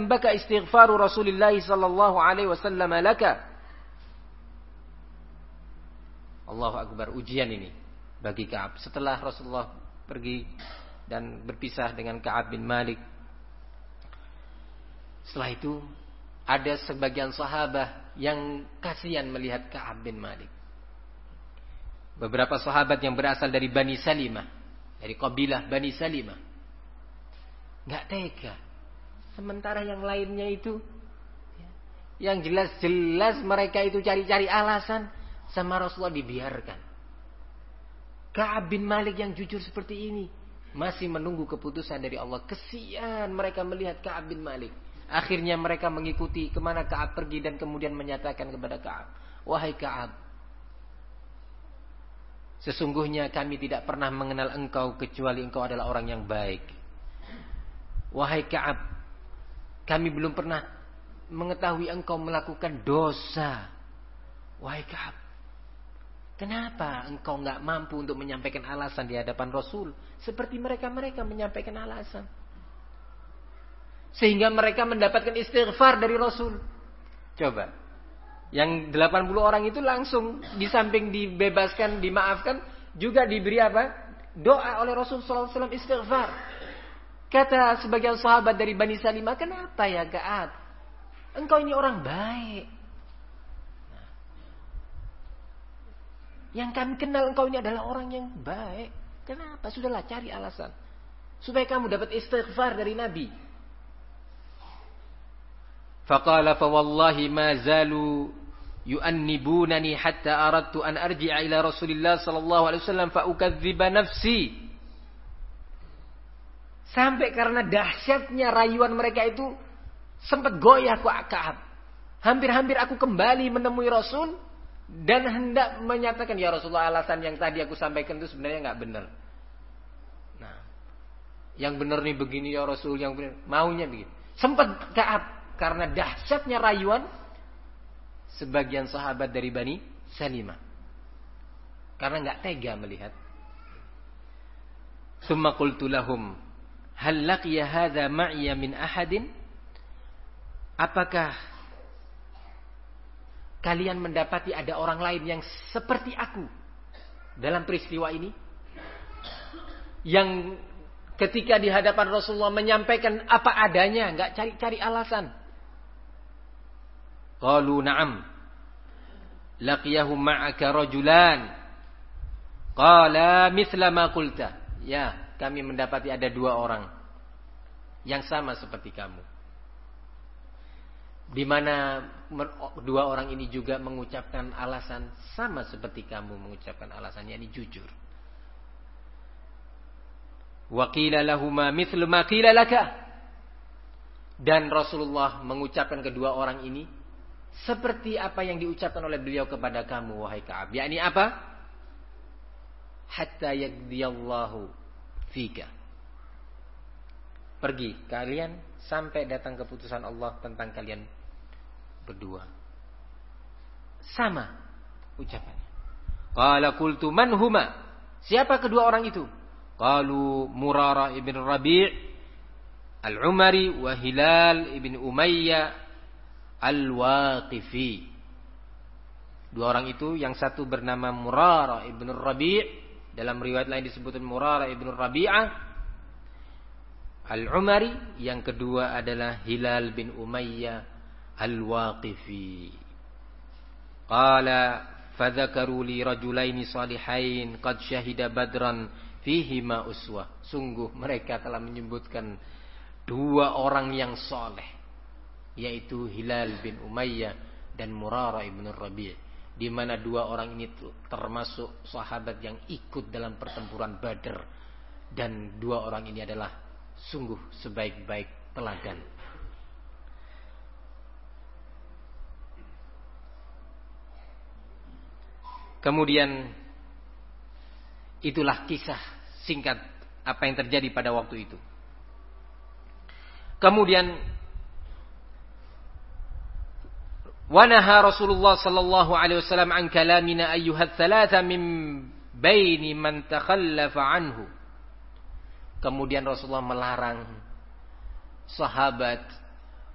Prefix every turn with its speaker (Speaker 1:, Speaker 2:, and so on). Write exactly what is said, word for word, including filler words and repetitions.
Speaker 1: dzambaka istighfaru Rasulillah sallallahu alaihi wasallam laka. Allahu akbar, ujian ini bagi Ka'ab. Setelah Rasulullah pergi dan berpisah dengan Ka'ab bin Malik, setelah itu ada sebagian sahabat yang kasihan melihat Ka'ab bin Malik. Beberapa sahabat yang berasal dari Bani Salimah, dari kabilah Bani Salimah, nggak tega. Sementara yang lainnya itu, yang jelas-jelas mereka itu cari-cari alasan, sama Rasulullah dibiarkan. Ka'ab bin Malik yang jujur seperti ini masih menunggu keputusan dari Allah. Kesian mereka melihat Ka'ab bin Malik. Akhirnya mereka mengikuti kemana Ka'ab pergi dan kemudian menyatakan kepada Ka'ab, wahai Ka'ab, sesungguhnya kami tidak pernah mengenal engkau kecuali engkau adalah orang yang baik. Wahai Ka'ab, kami belum pernah mengetahui engkau melakukan dosa. Wahai Ka'ab, kenapa engkau nggak mampu untuk menyampaikan alasan di hadapan Rasul seperti mereka-mereka menyampaikan alasan, sehingga mereka mendapatkan istighfar dari Rasul? Coba, yang delapan puluh orang itu langsung di samping dibebaskan, dimaafkan, juga diberi apa? Doa oleh Rasul sallallahu alaihi wasallam, istighfar. Kata sebagian sahabat dari Bani Salimah, kenapa ya Ka'ab? Engkau ini orang baik. Yang kami kenal engkau ini adalah orang yang baik. Kenapa? Sudahlah, cari alasan supaya kamu dapat istighfar dari Nabi. Faqala fa wallahi ma zalu yu'annibunani hatta aradtu an arji'a ila Rasulillah sallallahu alaihi wasallam fa ukadziba nafsi. Sampai karena dahsyatnya rayuan mereka itu sempat goyah ku Ka'ab. Hampir-hampir aku kembali menemui Rasul dan hendak menyatakan, ya Rasulullah, alasan yang tadi aku sampaikan itu sebenarnya nggak benar. Nah, yang benar nih begini ya Rasul, yang benar maunya begini. Sempat Ka'ab karena dahsyatnya rayuan sebagian sahabat dari Bani Salimah, karena nggak tega melihat. Summa qultu lahum hal laqiya hadza ma'iya min ahadin? Apakah kalian mendapati ada orang lain yang seperti aku dalam peristiwa ini, yang ketika di hadapan Rasulullah menyampaikan apa adanya, enggak cari-cari alasan? Qalu na'am laqiyahum ma'aka rajulan qala mithla ma qulta. Ya, kami mendapati ada dua orang yang sama seperti kamu, di mana dua orang ini juga mengucapkan alasan sama seperti kamu mengucapkan alasannya, ini jujur. Wa qila lahumā mithlu mā qila laka. Dan Rasulullah mengucapkan kedua orang ini seperti apa yang diucapkan oleh beliau kepada kamu, wahai Ka'ab. Yakni apa? Hatta yaqdiyallahu fika. Pergi kalian sampai datang keputusan Allah tentang kalian berdua. Sama ucapannya. Qala qultu man huma? Siapa kedua orang itu? Qalu Murarah ibn Rabi' al-Umari wa Hilal ibn Umayyah al-Waqifi. Dua orang itu, yang satu bernama Murarah ibn Rabi', dalam riwayat lain disebutkan Murarah ibn Rabi'ah al-Umari, yang kedua adalah Hilal bin Umayyah al-Waqifi. Qala fadzakaru li rajulaini salihain qad syahida badran fihima uswah. Sungguh mereka telah menyebutkan dua orang yang soleh, yaitu Hilal bin Umayyah dan Murarah ibn Rabi', di mana dua orang ini termasuk sahabat yang ikut dalam pertempuran Badar, dan dua orang ini adalah sungguh sebaik-baik teladan. Kemudian itulah kisah singkat apa yang terjadi pada waktu itu. Kemudian wanaha Rasulullah sallallahu alaihi wasallam an kalamina ayyuhat thalatha min baini man takhallafa anhu. Kemudian Rasulullah melarang sahabat